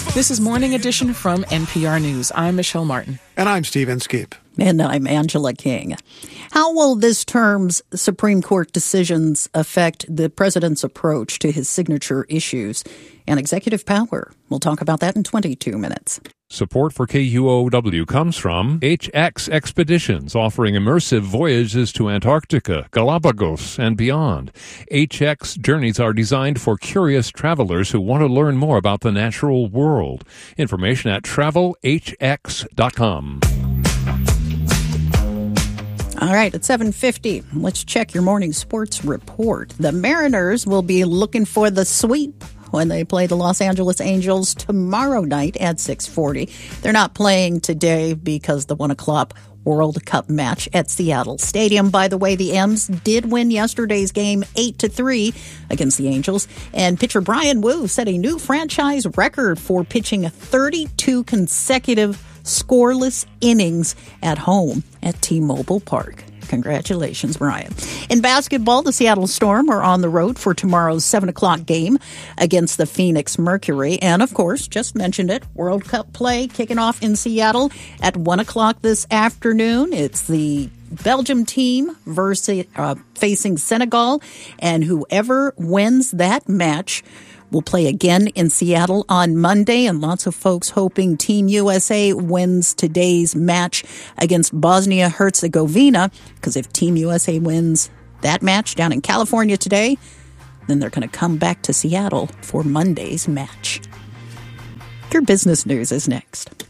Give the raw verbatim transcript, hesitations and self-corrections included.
This is Morning Edition from N P R News. I'm Michelle Martin. And I'm Steve Inskeep. And I'm Angela King. How will this term's Supreme Court decisions affect the president's approach to his signature issues and executive power? We'll talk about that in twenty-two minutes. Support for K U O W comes from H X Expeditions, offering immersive voyages to Antarctica, Galapagos, and beyond. H X journeys are designed for curious travelers who want to learn more about the natural world. Information at travel h x dot com. All right, at seven fifty, let's check your morning sports report. The Mariners will be looking for the sweep when they play the Los Angeles Angels tomorrow night at six forty. They're not playing today because the one o'clock World Cup match at Seattle Stadium. By the way, the M's did win yesterday's game eight to three against the Angels, and pitcher Bryan Woo set a new franchise record for pitching thirty-two consecutive scoreless innings at home at T-Mobile Park. Congratulations, Brian. In basketball, the Seattle Storm are on the road for tomorrow's seven o'clock game against the Phoenix Mercury. And, of course, just mentioned it, World Cup play kicking off in Seattle at one o'clock this afternoon. It's the Belgium team versus uh, facing Senegal, and whoever wins that match will play again in Seattle on Monday, and lots of folks hoping Team U S A wins today's match against Bosnia-Herzegovina, because if Team U S A wins that match down in California today, then they're going to come back to Seattle for Monday's match. Your business news is next.